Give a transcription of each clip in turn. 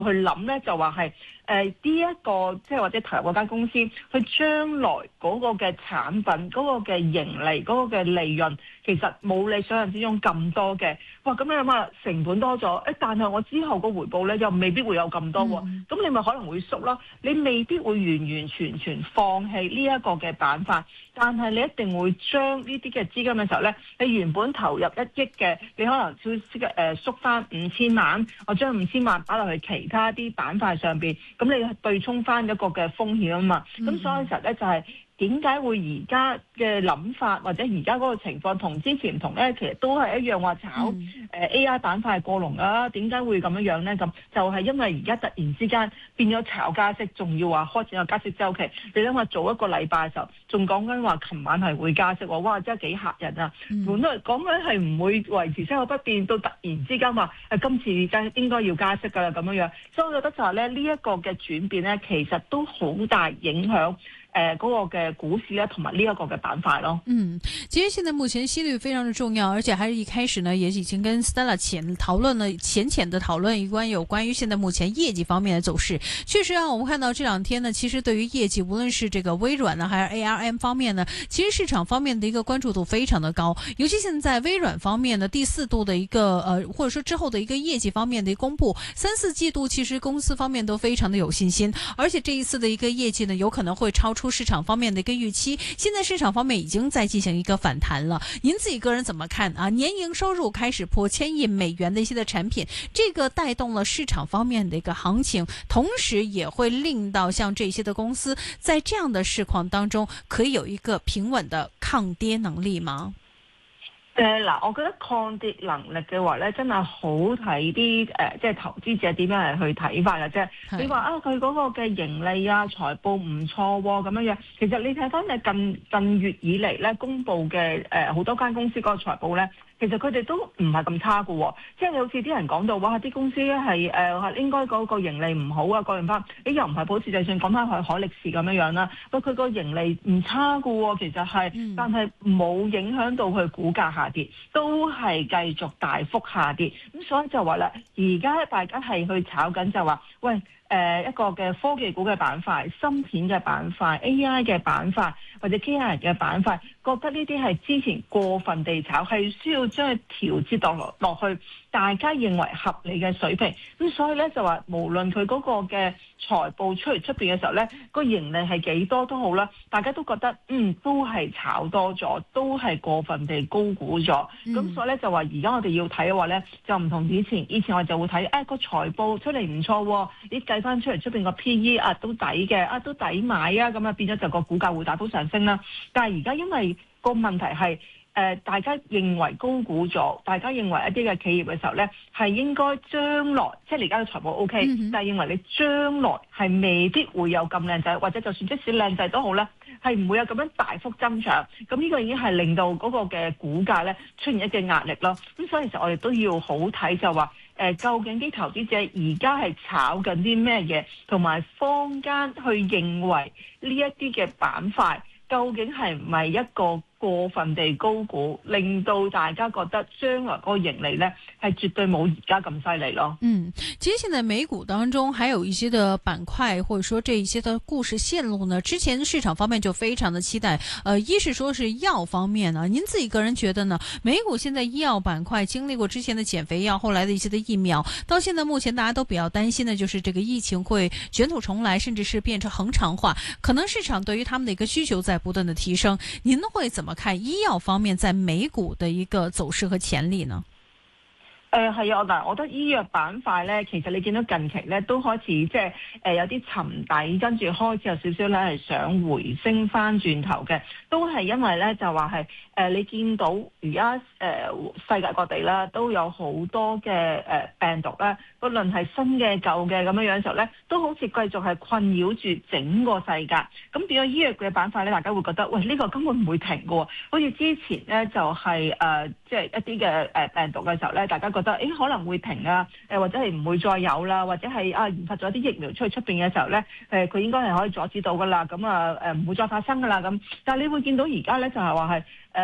去諗咧，就話係呢一個即係或者投入嗰間公司，佢將來嗰個嘅產品、嗰個嘅盈利、嗰個嘅利潤，其實冇你想象之中咁多嘅。哇！咁你諗下成本多咗，但係我之後個回報咧又未必會有咁多喎。咁你咪可能會縮咯。你未必會完完全全放棄呢一個嘅板塊，但係你一定會將呢啲嘅資金嘅時候咧，你原本投入1億嘅，你可能縮翻5000萬，我將5000萬擺落去其他啲板塊上邊，咁你對沖翻一個嘅風險啊嘛。咁所以其實咧就係點解會而家嘅諗法或者而家嗰個情況同之前唔同咧？其實都係一樣話炒AI 板塊過龍啊。點解會咁樣咧？咁就係因為而家突然之間變咗炒加息，仲要話開始有加息週期。你諗下早一個禮拜嘅時候，仲講緊話琴晚係會加息喎，哇！真係幾嚇人啊！本來講緊係唔會維持息口不變，到突然之間話今次應該要加息㗎啦咁樣樣。所以我覺得就係咧呢一個嘅轉變咧，其實都好大影響。嗰個嘅股市咧，同埋呢一個嘅板塊咯。 其實現在目前息率非常的重要，而且還是一開始呢，也已經跟 Stella 淺的討論有關於現在目前業績方面的走勢。確實啊，我們看到這兩天呢，其實對於業績，無論是這個微軟呢，還是 ARM 方面呢，其實市場方面的一個關注度非常的高。尤其現在微軟方面呢，第四度的一個或者說之後的一個業績方面的一個公布，3、4季度其實公司方面都非常的有信心，而且這一次的一個業績呢，有可能會超出市場方面的一個預期，現在市場方面已經在進行一個反彈了。您自己個人怎麼看啊？年營收入開始破1000億美元的一些的產品，這個帶動了市場方面的一個行情，同時也會令到像這些的公司在這樣的市況當中可以有一個平穩的抗跌能力嗎？ 嗱，我覺得抗跌能力嘅話咧，真係好睇啲即係投資者點樣嚟去睇法嘅啫。你話啊，佢嗰個嘅盈利啊、財報唔錯咁樣樣，其實你睇翻你近月以嚟咧公佈嘅好多間公司嗰個財報咧。其實佢哋都唔係咁差㗎喎，即係你好似啲人講到哇，啲公司係應該嗰個盈利唔好啊，各樣翻，你又唔係好似就算講翻海力士咁樣啦，佢個盈利唔差㗎喎，其實係，但係冇影響到佢股價下跌，都係繼續大幅下跌，咁所以就話啦，而家大家係去炒緊就話，喂。一個嘅科技股嘅板塊、芯片嘅板塊、AI 嘅板塊或者機械人嘅板塊，覺得呢啲係之前過分地炒，係需要將佢調節落去，大家認為合理嘅水平。咁所以咧就話，無論佢嗰個嘅財報出邊嘅時候咧，個盈利係幾多都好啦，大家都覺得都係炒多咗，都係過分地高估咗。咁所以咧就話，而家我哋要睇嘅話咧，就唔同以前我哋就會睇個財報出嚟唔錯，你計翻出嚟出邊個 PE 都抵嘅，都抵買啊，咁啊變咗就個股價會大幅上升啦。但係而家因為個問題係大家認為高估咗，大家認為一啲嘅企業嘅時候咧，係應該將來即係你而家嘅財報 OK，但係認為你將來係未必會有咁靚仔，或者就算即使靚仔都好啦，係唔會有咁樣大幅增長。咁呢個已經係令到嗰個嘅股價咧出現一啲壓力咯。咁所以其實我哋都要好睇就話。究竟啲投資者而家係炒緊啲咩嘢，同埋坊間去認為呢一啲嘅板塊，究竟係唔係一個過分地高估，令到大家覺得將來嗰個盈利呢係絕對冇而家咁犀利咯。 其實現在美股當中還有一些的板塊，或者說這一些的故事線路呢，之前市場方面就非常的期待。一是說是藥方面呢，您自己個人覺得呢？美股現在醫藥板塊經歷過之前的減肥藥，後來的一些的疫苗，到現在目前大家都比較擔心的，就是這個疫情會捲土重來，甚至是變成恆常化。可能市場對於他們的一個需求在不斷的提升，您會怎麼看醫藥方面在美股的一個走勢和潛力呢？ 係啊，但係我覺得醫藥板塊咧，其實你見到近期咧都開始即係有啲沉底，跟住開始有少少咧係想回升翻轉頭嘅，都係因為咧就話係你見到而家世界各地啦都有好多嘅病毒咧，不論係新嘅舊嘅咁樣樣嘅時候咧，都好似繼續係困擾住整個世界。咁變咗醫藥嘅板塊咧，大家會覺得喂，呢個根本唔會停嘅喎，好似之前咧就係即係一啲嘅病毒嘅時候咧，大家覺得可能會停啊，或者係唔會再有啦，或者係研發咗啲疫苗出邊嘅時候咧，佢應該係可以阻止到噶啦，咁唔會再發生噶啦咁。但係你會見到而家咧就係話係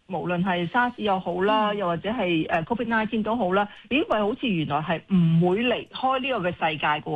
無論係沙士又好啦，又或者係COVID-19都好啦，咦喂，好似原來係唔會離開呢個嘅世界㗎喎。